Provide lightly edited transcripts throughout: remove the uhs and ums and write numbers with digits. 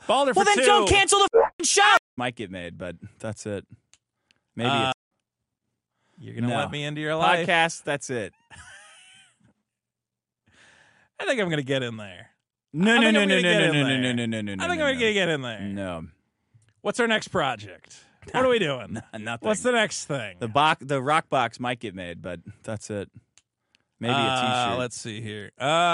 Balder for Well, then two. don't cancel the show. Might get made, but that's it. Maybe it's You're going to let me into your life? podcast. That's it. I think I'm going to get in there. No. I I think think I'm I'm going to get in there. No. What's our next project? What are we doing? Nothing. What's the next thing? The rock box might get made, but that's it. Maybe a T-shirt. Let's see here.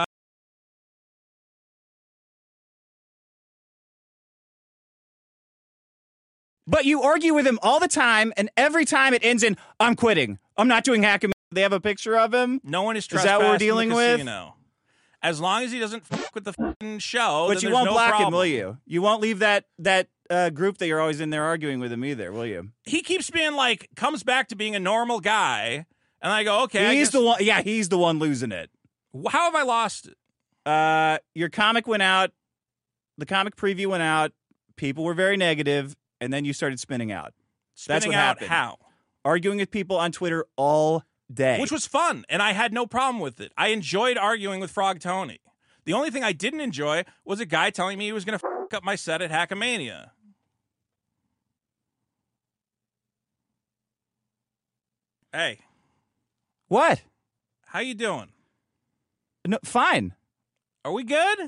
But you argue with him all the time, and every time it ends in, I'm quitting. I'm not doing Hackam. They have a picture of him. No one is Is trespassing that what we're dealing the with? casino. As long as he doesn't fuck with the fucking show, But then you there's won't no block problem. him, will you? You won't leave that group that you're always in there arguing with him either, will you? He keeps being like, comes back to being a normal guy, and I go, okay. He's the one. Yeah, he's the one losing it. How have I lost it? Your comic went out. The comic preview went out. People were very negative, and then you started spinning out. That's Spinning what out happened. how? Arguing with people on Twitter all day. Which was fun, and I had no problem with it. I enjoyed arguing with Frog Tony. The only thing I didn't enjoy was a guy telling me he was going to fuck up my set at Hackamania. Hey. What? How you doing? No, fine. Are we good?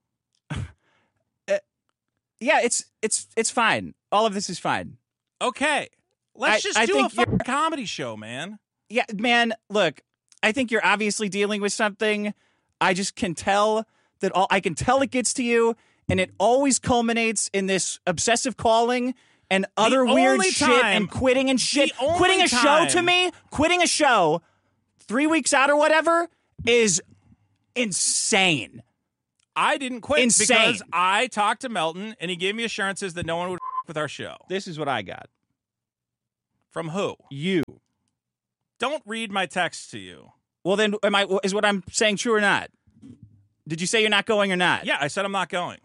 Yeah, it's fine. All of this is fine. Okay. Let's just I do a think fucking comedy show, man. Yeah, man, look, I think you're obviously dealing with something. I just can tell that I can tell it gets to you, and it always culminates in this obsessive calling and other weird shit and quitting and shit. Quitting a show to me, quitting a show 3 weeks out or whatever is insane. I didn't quit Insane. because I talked to Melton, and he gave me assurances that no one would with our show. This is what I got. From who? You. Don't read my text to you. Well, then, is what I'm saying true or not? Did you say you're not going or not? Yeah, I said I'm not going.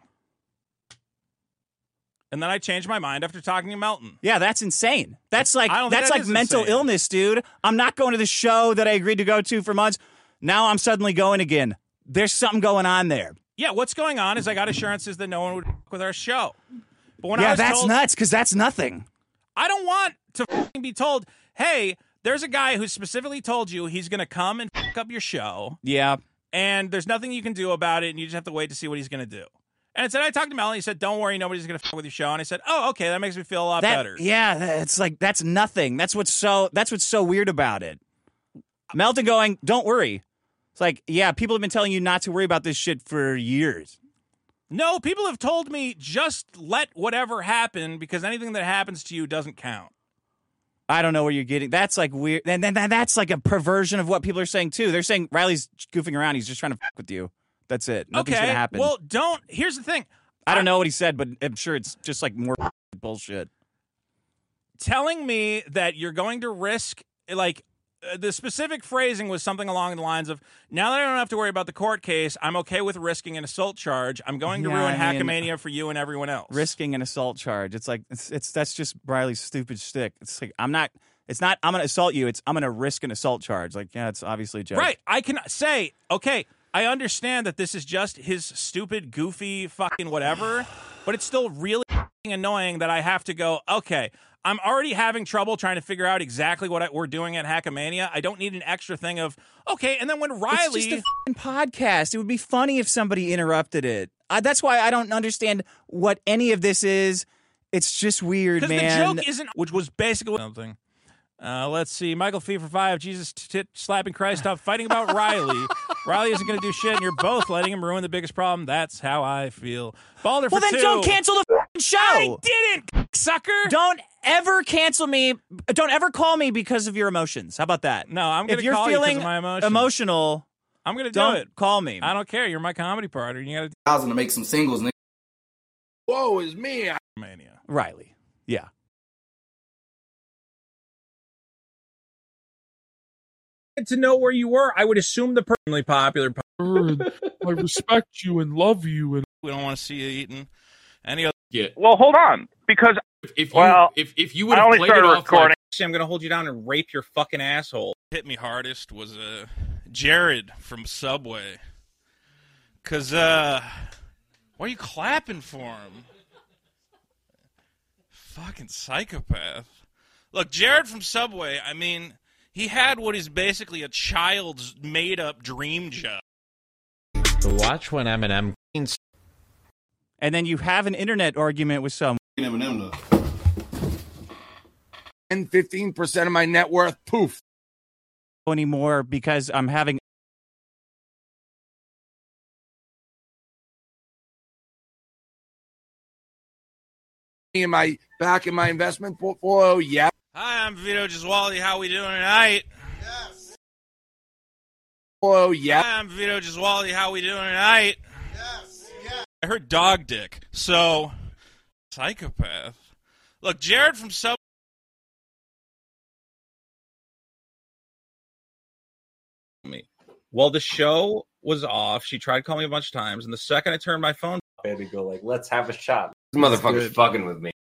And then I changed my mind after talking to Melton. Yeah, that's insane. That's like I don't think that is mental insane. illness, dude. I'm not going to the show that I agreed to go to for months. Now I'm suddenly going again. There's something going on there. Yeah, what's going on is I got assurances that no one would with our show. But when I Yeah, was that's told, nuts because that's nothing. I don't want to be told, hey, there's a guy who specifically told you he's going to come and fuck up your show. Yeah. And there's nothing you can do about it, and you just have to wait to see what he's going to do. And it said, I talked to Mel, and he said, don't worry, nobody's going to fuck with your show. And I said, oh, okay, that makes me feel a lot better. Yeah, it's like that's nothing. That's what's so weird about it. Melton going, don't worry. It's like, yeah, people have been telling you not to worry about this shit for years. No, people have told me just let whatever happen because anything that happens to you doesn't count. I don't know where you're getting. That's like weird. And then that's like a perversion of what people are saying too. They're saying Riley's goofing around. He's just trying to fuck with you. That's it. Nothing's okay. gonna happen. Well, here's the thing. I don't know what he said, but I'm sure it's just like more bullshit. Telling me that you're going to risk, like, the specific phrasing was something along the lines of, now that I don't have to worry about the court case, I'm okay with risking an assault charge. I'm going to ruin Hackamania for you and everyone else. Risking an assault charge. It's like that's just Riley's stupid shtick. It's like I'm not I'm gonna assault you, it's I'm gonna risk an assault charge. Like, yeah, it's obviously a joke. Right. I can say, okay, I understand that this is just his stupid, goofy, fucking whatever, but it's still really annoying that I have to go, okay, I'm already having trouble trying to figure out exactly what we're doing at Hackamania. I don't need an extra thing of, okay, and then when Riley... It's just a fucking podcast. It would be funny if somebody interrupted it. That's why I don't understand what any of this is. It's just weird, man. Because the joke isn't... Which was basically something. Let's see. Michael Fee for 5. Jesus slapping Christ up, fighting about Riley. Riley isn't going to do shit, and you're both letting him ruin the biggest problem. That's how I feel. Balder for 2. Well, then don't cancel the fucking show. I didn't, sucker. Don't ever cancel me. Don't ever call me because of your emotions. How about that? No, I'm going if to you're call you because feeling of my emotions. emotional, I'm going to do don't it. call me. I don't care. You're my comedy partner. You got to. I was gonna make some singles, nigga. Whoa, it's me. Mania. Riley. Yeah. To know where you were, I would assume the personally popular. I respect you and love you, and We don't want to see you eating any other. yeah. Well, hold on, because If Well, you would I have only played it started off recording. like, I'm going to hold you down and rape your fucking asshole. Hit me hardest was Jared from Subway. Cause why are you clapping for him? Fucking psychopath. Look, Jared from Subway, I mean, he had what is basically a child's made-up dream job. To watch when Eminem... And then you have an internet argument with someone. Eminem, though. 10-15% of my net worth, poof. Anymore because I'm having in my back in my investment portfolio. Yeah. Hi, I'm Vito Gesualdi. How we doing tonight? Yes. Oh yeah. Hi, I'm Vito Gesualdi. How we doing tonight? Yes. Yeah. I heard dog dick. So, psychopath. Look, Jared from Subway. Me. Well, the show was off. She tried calling me a bunch of times, and the second I turned my phone, Baby, go like, let's have a shot. This motherfucker's fucking with me.